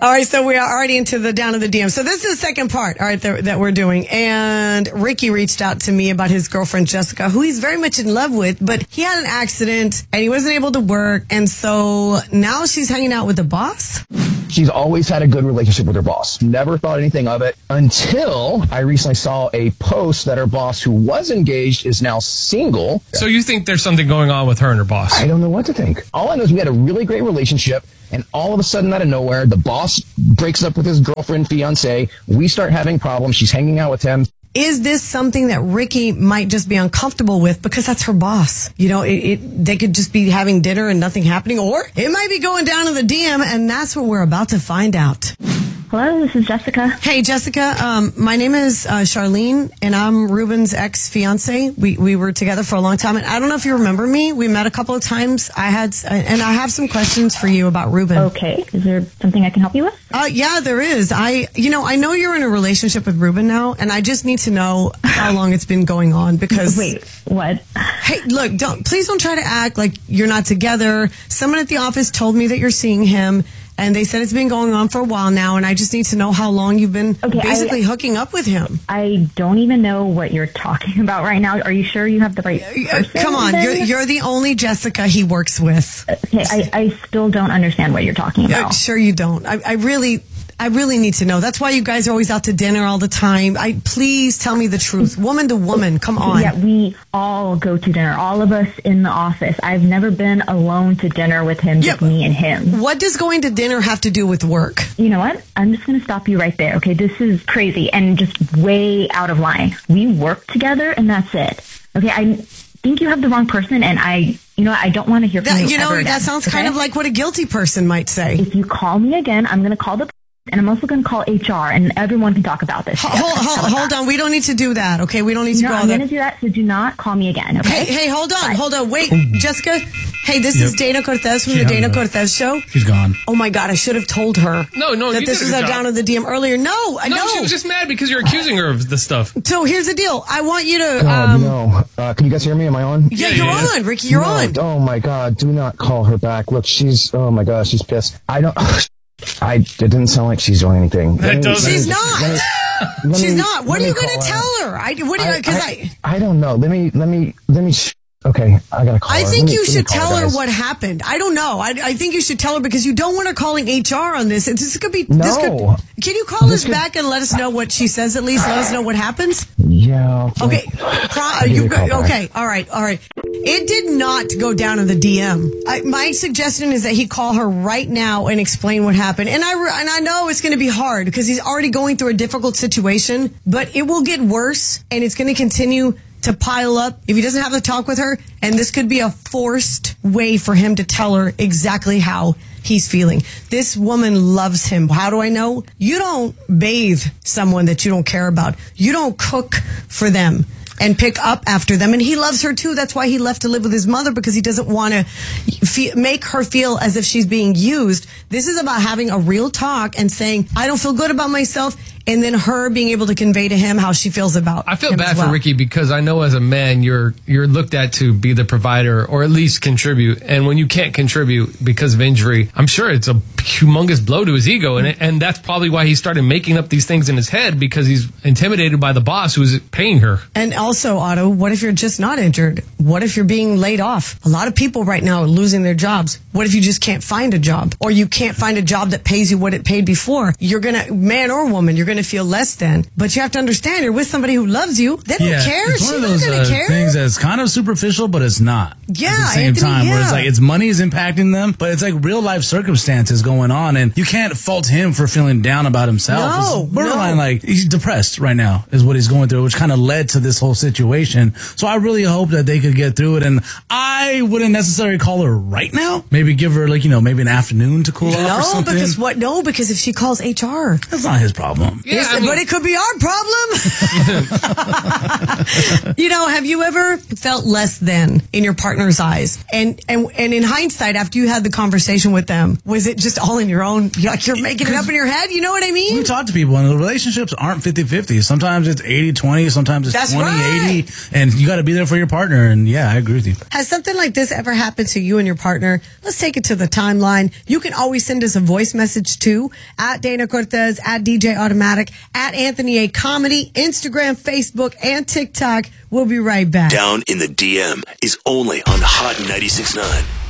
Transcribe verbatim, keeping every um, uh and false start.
All right, so we are already into the down of the D M. So this is the second part, all right, that, that we're doing. And Ricky reached out to me about his girlfriend, Jessica, who he's very much in love with, but he had an accident and he wasn't able to work. And so now she's hanging out with the boss. She's always had a good relationship with her boss. Never thought anything of it until I recently saw a post that her boss, who was engaged, is now single. So you think there's something going on with her and her boss? I don't know what to think. All I know is we had a really great relationship, and all of a sudden, out of nowhere, the boss breaks up with his girlfriend, fiance. We start having problems. She's hanging out with him. Is this something that Ricky might just be uncomfortable with because that's her boss? You know, it, it, they could just be having dinner and nothing happening, or it might be going down to the D M, and that's what we're about to find out. Hello, this is Jessica. Hey, Jessica. Um, my name is uh, Charlene, and I'm Ruben's ex-fiance. We we were together for a long time, and I don't know if you remember me. We met a couple of times. I had, and I have some questions for you about Ruben. Okay. Is there something I can help you with? Uh, yeah, there is. I, you know, I know you're in a relationship with Ruben now, and I just need to know how long it's been going on because. Wait, what? Hey, look, don't please don't try to act like you're not together. Someone at the office told me that you're seeing him. And they said it's been going on for a while now, and I just need to know how long you've been okay, basically I, hooking up with him. I don't even know what you're talking about right now. Are you sure you have the right person? Come on, you're, you're the only Jessica he works with. Okay, I, I still don't understand what you're talking about. Uh, sure you don't. I, I really... I really need to know. That's why you guys are always out to dinner all the time. I please tell me the truth. Woman to woman, come on. Yeah, we all go to dinner. All of us in the office. I've never been alone to dinner with him, just yeah, me and him. What does going to dinner have to do with work? You know what? I'm just going to stop you right there. Okay, this is crazy and just way out of line. We work together and that's it. Okay, I think you have the wrong person, and I... You know, I don't want to hear from that, you You know, ever that again, sounds okay? kind of like what a guilty person might say. If you call me again, I'm going to call the... And I'm also going to call H R, and everyone can talk about this. Hold, hold, hold on. We don't need to do that, okay? We don't need to no, go I'm going to do that, so do not call me again, okay? Hey, hey, hold on. Bye. Hold on. Wait, Jessica. Hey, this Yep. is Dana Cortez from She the Dana hung up. Cortez Show. She's gone. Oh, my God. I should have told her No, no, that you this did a was good a job. down of the D M earlier. No, No, no. she was just mad because you're accusing her of this stuff. So here's the deal. I want you to... God, um, no. Uh, can you guys hear me? Am I on? Yeah, Yeah, you're yeah. on, Ricky. You're No, on. Oh, my God. Do not call her back. Look, she's... Oh, my gosh. She's pissed. I don't... I, it didn't sound like she's doing anything. That doesn't- She's let not. me- let She's me- not. What let are you me going to call her. tell her? I, what do you... Because I... I, I don't know. Let me... Let me... Let me... Sh- okay, I gotta call I her. think Let me- you let me should call tell her guys. what happened. I don't know. I, I think you should tell her because you don't want her calling H R on this. This could be. This No. could, can you call This us could- back and let us know what she says? At least let us know what happens. Yeah. Okay. like- Pro, I'll give you you a call go, back. okay. All right. All right. It did not go down in the D M. I, my suggestion is that he call her right now and explain what happened. And I re- and I know it's going to be hard because he's already going through a difficult situation, but it will get worse and it's going to continue to pile up if he doesn't have to talk with her. And this could be a forced way for him to tell her exactly how he's feeling. This woman loves him. How do I know? You don't bathe someone that you don't care about. You don't cook for them and pick up after them. And he loves her too. That's why he left to live with his mother, because he doesn't want to fe- make her feel as if she's being used. This is about having a real talk and saying, I don't feel good about myself. And then her being able to convey to him how she feels about I feel him bad as well. for Ricky because I know as a man you're you're looked at to be the provider or at least contribute. And when you can't contribute because of injury, I'm sure it's a humongous blow to his ego. And it, and that's probably why he started making up these things in his head, because he's intimidated by the boss who's paying her. And also, Otto, what if you're just not injured? What if you're being laid off? A lot of people right now are losing their jobs. What if you just can't find a job, or you can't find a job that pays you what it paid before? You're going to, man or woman, you're going to feel less than. But you have to understand, you're with somebody who loves you. They don't Yeah, care. it's She's one of not those going uh, to care. things that's kind of superficial, but it's not. Yeah, at the same Anthony, time, where it's yeah. like it's money is impacting them, but it's like real life circumstances going on, and you can't fault him for feeling down about himself. No, It's borderline, no. like he's depressed right now, is what he's going through, which kind of led to this whole situation. So I really hope that they could get through it, and I wouldn't necessarily call her right now. Maybe give her like you know maybe an afternoon to cool off or No, something. because what? No, because if she calls H R, That's not his problem. Yeah, Yes, I mean- but it could be our problem. You know, have you ever felt less than in your partner's eyes? And, and and in hindsight, after you had the conversation with them, was it just all in your own, like you're making it up in your head? You know what I mean? We talk to people, and the relationships aren't fifty-fifty. Sometimes it's eighty twenty, sometimes it's That's twenty eighty, right. and you got to be there for your partner. And yeah, I agree with you. Has something like this ever happened to you and your partner? Let's take it to the timeline. You can always send us a voice message too, at Dana Cortez, at D J Automatic, at Anthony A. Comedy, Instagram, Facebook, and TikTok. We'll be right back. Down in the D M is only on Hot ninety-six point nine.